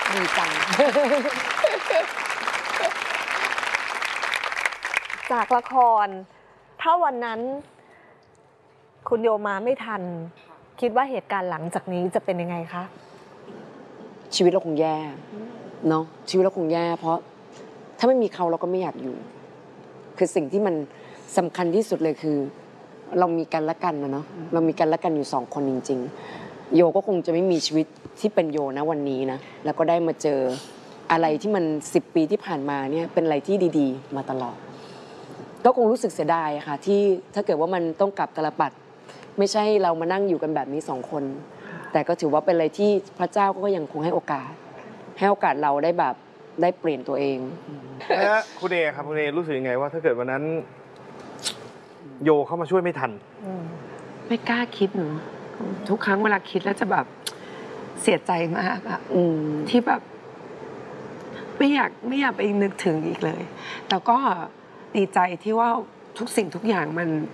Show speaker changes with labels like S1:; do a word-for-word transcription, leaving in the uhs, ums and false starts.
S1: ดีจัง
S2: จากละคร ถ้าวันนั้น คุณโยมาไม่ทัน คิดว่าเหตุการณ์หลังจากนี้จะเป็นยังไงคะ
S1: ชีวิตเราคงแย่เนาะชีวิตเราคงแย่เพราะถ้าไม่มีเขาเราก็ไม่อยากอยู่ คือสิ่งที่มันสำคัญที่สุดเลยคือ เรามีกันและกันนะเนาะเรามีกันและกันอยู่สองคนจริงๆโยก็คงจะไม่มีชีวิตที่เป็นโยนะวันนี้นะแล้วก็ได้มาเจออะไรที่มันสิบปีที่ผ่านมาเนี่ยเป็นอะไรที่ดีๆ มาตลอด ก็คงรู้สึกเสียดายค่ะที่ถ้าเกิดว่ามันต้องกลับตลปัดไม่ใช่เรามานั่งอยู่กันแบบนี้สองคน แต่ก็ถือว่าเป็นอะไรที่พระเจ้าก็ยังคงให้โอกาส ให้โอกาสเราได้แบบได้เปลี่ยนตัวเอง
S3: นะฮะคุณเอครับคุณเอรู้สึกยังไงว่าถ้าเกิดวันนั้น โยเข้ามาช่วยไม่ทัน
S4: ไม่กล้าคิดเนาะทุกครั้งเวลาคิดแล้วจะแบบเสียใจมากอะ
S1: อืม
S4: ที่แบบ ไม่อยากไม่อยากไปนึกถึงอีกเลย แต่ก็ดีใจที่ว่าทุกสิ่งทุกอย่างมัน